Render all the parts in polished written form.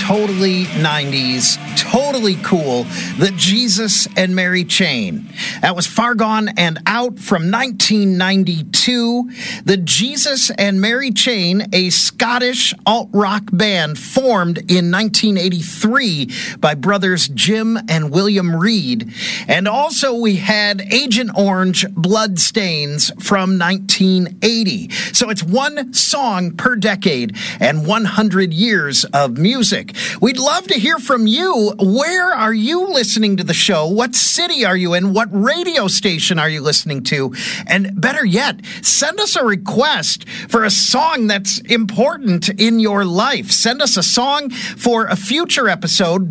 totally 90s, totally cool, the Jesus and Mary Chain. That was Far Gone and Out from 1992. The Jesus and Mary Chain, a Scottish alt-rock band formed in 1983 by brothers Jim and William Reed. And also we had Agent Orange, Bloodstains from 1980. So it's one song per decade and 100 years of music. We'd love to hear from you. Where are you listening to the show? What city are you in? What radio station are you listening to? And better yet, send us a request for a song that's important in your life. Send us a song for a future episode,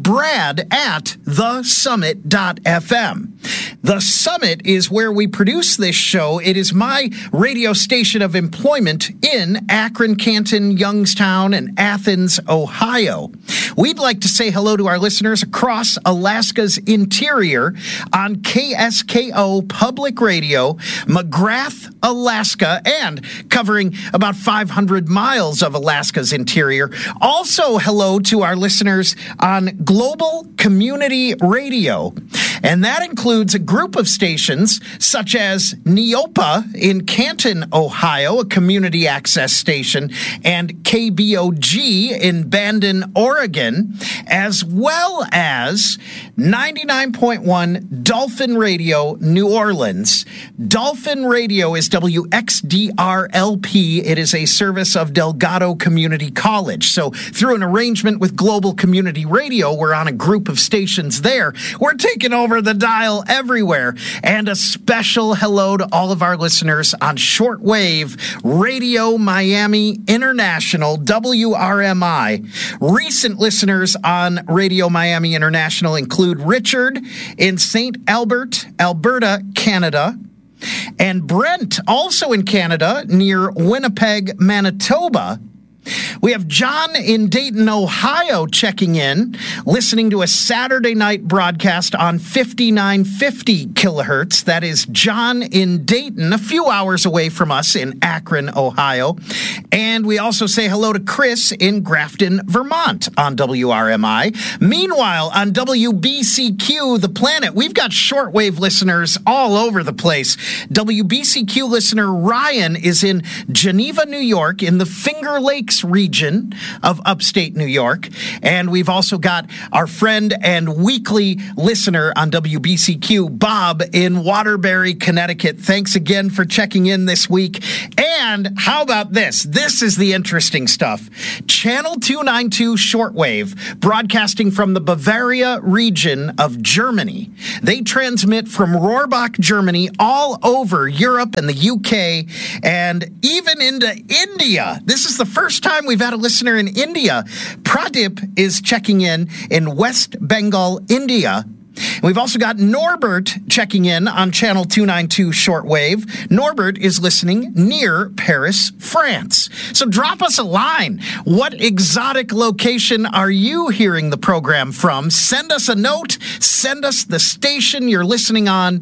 brad@thesummit.fm. The Summit is where we produce this show. It is my radio station of employment in Akron, Canton, Youngstown, and Athens, Ohio. We'd like to say hello to our listeners across Alaska's interior on KSKO Public Radio, McGrath, Alaska, and covering about 500 miles of Alaska's interior. Also, hello to our listeners on Global Community Radio. And that includes a group of stations such as Neopa in Canton, Ohio, a community access station, and KBOG in Bandon, Oregon, as well as 99.1 Dolphin Radio, New Orleans. Dolphin Radio is WXDR-LP. It is a service of Delgado Community College. So through an arrangement with Global Community Radio, we're on a group of stations there. We're taking over the dial everywhere. And a special hello to all of our listeners on shortwave Radio Miami International, WRMI. Recent listeners on Radio Miami International include Richard in St. Albert, Alberta, Canada, and Brent, also in Canada, near Winnipeg, Manitoba. We have John in Dayton, Ohio, checking in, listening to a Saturday night broadcast on 5950 kilohertz. That is John in Dayton, a few hours away from us in Akron, Ohio. And we also say hello to Chris in Grafton, Vermont on WRMI. Meanwhile, on WBCQ, The Planet, we've got shortwave listeners all over the place. WBCQ listener Ryan is in Geneva, New York, in the Finger Lakes region of upstate New York. And we've also got our friend and weekly listener on WBCQ, Bob in Waterbury, Connecticut. Thanks again for checking in this week. And how about this? This is the interesting stuff. Channel 292 shortwave, broadcasting from the Bavaria region of Germany. They transmit from Rohrbach, Germany, all over Europe and the UK, and even into India. This is the first time we've had a listener in India. Pradip is checking in West Bengal, India. We've also got Norbert checking in on Channel 292 shortwave. Norbert is listening near Paris, France. So drop us a line. What exotic location are you hearing the program from? Send us a note. Send us the station you're listening on.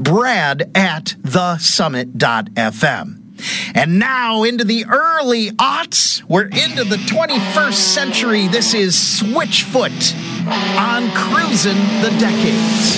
brad@thesummit.fm. And now into the early aughts. We're into the 21st century. This is Switchfoot on Cruisin' the Decades.